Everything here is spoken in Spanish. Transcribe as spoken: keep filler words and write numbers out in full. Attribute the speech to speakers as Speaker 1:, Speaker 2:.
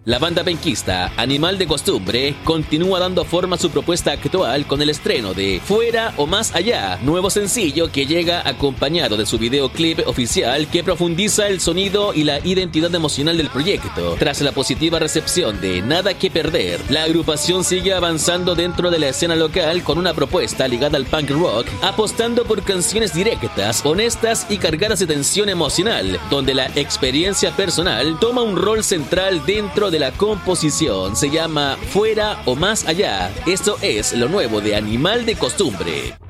Speaker 1: La banda penquista Animal de Costumbre continúa dando forma a su propuesta actual con el estreno de Fuera o Más Allá, nuevo sencillo que llega acompañado de su videoclip oficial que profundiza el sonido y la identidad emocional del proyecto. Tras la positiva recepción de Nada que Perder, la agrupación sigue avanzando dentro de la escena local con una propuesta ligada al punk rock, apostando por canciones directas, honestas y cargadas de tensión emocional, donde la experiencia personal toma un rol central dentro de de la composición. Se llama Fuera o Más Allá. Esto es lo nuevo de Animal de Costumbre.